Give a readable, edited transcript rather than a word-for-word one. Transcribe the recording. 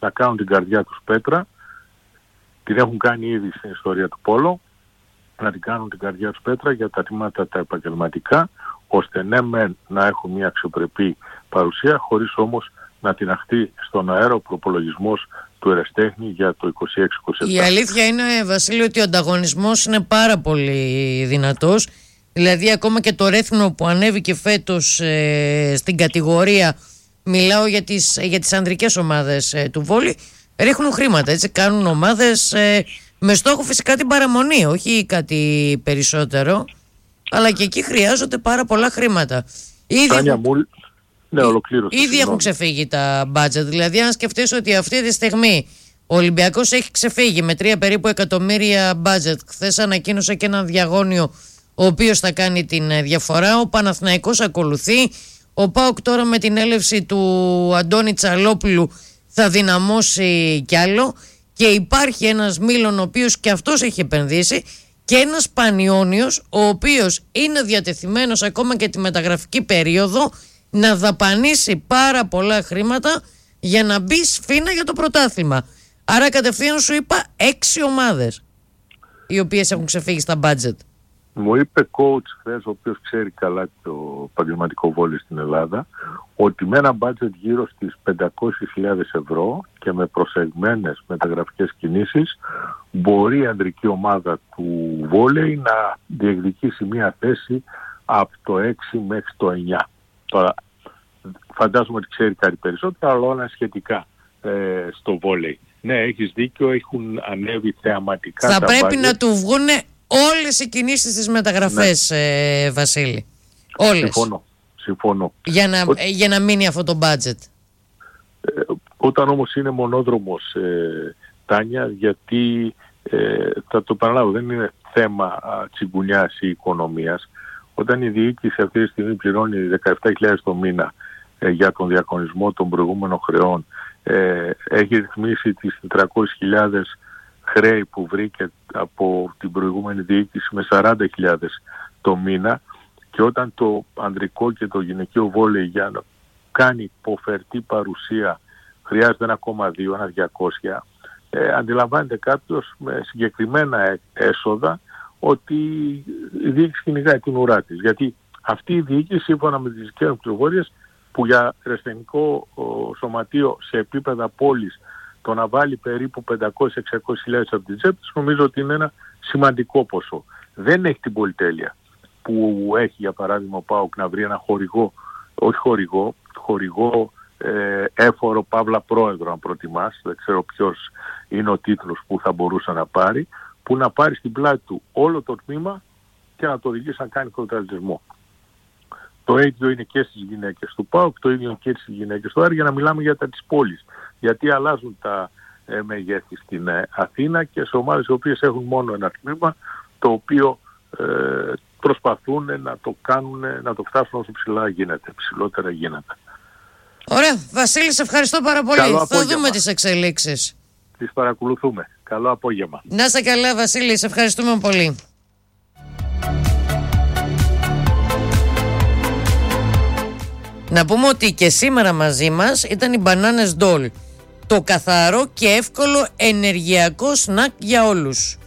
να κάνουν την καρδιά τους πέτρα. Την έχουν κάνει ήδη στην ιστορία του πόλο, να την κάνουν την καρδιά τους πέτρα για τα ατομάτα τα επαγγελματικά, ώστε ναι μεν να έχουν μια αξιοπρεπή παρουσία, χωρίς όμως να τιναχτεί στον αέρα ο προπολογισμός του ερασιτέχνη για το 26-27. Η αλήθεια είναι, Βασίλη, ότι ο ανταγωνισμός είναι πάρα πολύ δυνατός. Δηλαδή ακόμα και το Ρέθυμνο που ανέβηκε φέτος στην κατηγορία, μιλάω για τις ανδρικές ομάδες του βόλι, ρίχνουν χρήματα, έτσι, κάνουν ομάδες με στόχο φυσικά την παραμονή, όχι κάτι περισσότερο, αλλά και εκεί χρειάζονται πάρα πολλά χρήματα. Ήδη έχουν ξεφύγει τα μπάτζετ. Δηλαδή αν σκεφτείς ότι αυτή τη στιγμή ο Ολυμπιακός έχει ξεφύγει με 3 περίπου εκατομμύρια μπάτζετ, χθες ανακοίνωσε και έναν διαγώνιο ο οποίος θα κάνει την διαφορά, ο Παναθηναϊκός ακολουθεί, ο ΠΑΟΚ τώρα με την έλευση του Αντώνη Τσαλόπουλου θα δυναμώσει κι άλλο, και υπάρχει ένας Μίλων ο οποίος και αυτός έχει επενδύσει, και ένας Πανιώνιος ο οποίος είναι διατεθειμένος ακόμα και τη μεταγραφική περίοδο να δαπανίσει πάρα πολλά χρήματα για να μπει σφήνα για το πρωτάθλημα. Άρα κατευθείαν σου είπα 6 ομάδες οι οποίες έχουν ξεφύγει στα μπάτζετ. Μου είπε coach χθες, ο οποίος ξέρει καλά το επαγγελματικό βόλεϊ στην Ελλάδα, ότι με ένα μπάτζετ γύρω στις 500.000 ευρώ και με προσεγμένες μεταγραφικές κινήσεις μπορεί η ανδρική ομάδα του βόλεϊ να διεκδικήσει μια θέση από το 6 μέχρι το 9. Τώρα φαντάζομαι ότι ξέρει κάτι περισσότερο, αλλά όλα σχετικά στο βόλεϊ. Ναι, έχεις δίκιο, έχουν ανέβει θεαματικά. Θα πρέπει να του βγούνε όλες οι κινήσεις της μεταγραφές, ναι. Βασίλη. Όλες. Συμφωνώ. Για να μείνει αυτό το budget. Όταν όμως είναι μονόδρομος, Τάνια, γιατί θα το παραλάβω, δεν είναι θέμα τσιγκουνιάς ή οικονομίας. Όταν η διοίκηση αυτή τη στιγμή πληρώνει 17.000 το μήνα για τον διακονισμό των προηγούμενων χρεών, έχει ρυθμίσει τις 400.000 χρέη που βρήκε από την προηγούμενη διοίκηση με 40.000 το μήνα, και όταν το ανδρικό και το γυναικείο βόλεϊ για να κάνει υποφερτή παρουσία χρειάζεται 1,2, 200, αντιλαμβάνεται κάποιος με συγκεκριμένα έσοδα ότι η διοίκηση κυνηγάει την ουρά της. Γιατί αυτή η διοίκηση, σύμφωνα με τις δικές μου πληροφορίες, που για ερασιτεχνικό σωματείο σε επίπεδα πόλης το να βάλει περίπου 500-600 χιλιάδες από την τσέπη, νομίζω ότι είναι ένα σημαντικό ποσό. Δεν έχει την πολυτέλεια που έχει, για παράδειγμα, ο ΠΑΟΚ να βρει ένα χορηγό έφορο παύλα πρόεδρο, αν προτιμάς, δεν ξέρω ποιος είναι ο τίτλος που θα μπορούσε να πάρει, που να πάρει στην πλάτη του όλο το τμήμα και να το οδηγήσει να κάνει κοντραλισμό. Το ίδιο είναι και στις γυναίκες του ΠΑΟΚ, το ίδιο είναι και στις γυναίκες του Άρη, για να μιλάμε για τα της πόλης. Γιατί αλλάζουν τα μεγέθη στην Αθήνα και σε ομάδες οι οποίες έχουν μόνο ένα τμήμα, το οποίο προσπαθούν να το κάνουν, να το φτάσουν όσο ψηλότερα γίνεται. Ωραία. Βασίλη, σε ευχαριστώ πάρα πολύ. Θα δούμε τις εξελίξεις. Τις παρακολουθούμε. Καλό απόγευμα. Να είστε καλά, Βασίλη. Σε ευχαριστούμε πολύ. Να πούμε ότι και σήμερα μαζί μας ήταν οι Bananas Doll. Το καθαρό και εύκολο ενεργειακό σνακ για όλους.